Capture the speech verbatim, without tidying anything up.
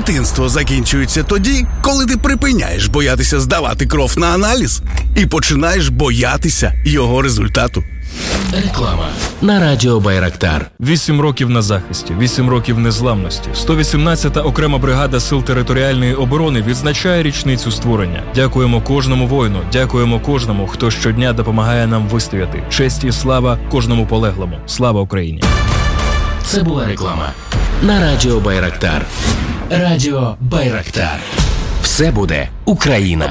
Дитинство закінчується тоді, коли ти припиняєш боятися здавати кров на аналіз і починаєш боятися його результату. Реклама на радіо Байрактар. Вісім років на захисті, вісім років незламності. сто вісімнадцята окрема бригада Сил територіальної оборони відзначає річницю створення. Дякуємо кожному воїну, дякуємо кожному, хто щодня допомагає нам вистояти. Честь і слава кожному полеглому. Слава Україні! Це була реклама на радіо Байрактар. Радіо Байрактар. Все буде Україна.